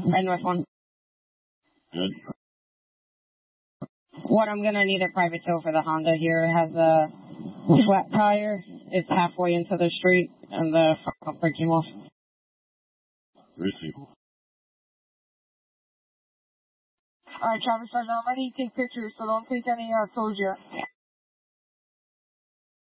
And with one. Good. What I'm going to need a private tow for the Honda here. It has a flat tire. It's halfway into the street, and the front bumper came off. Receive. All right, Travis, I'm ready to take pictures, so don't take any photos yet.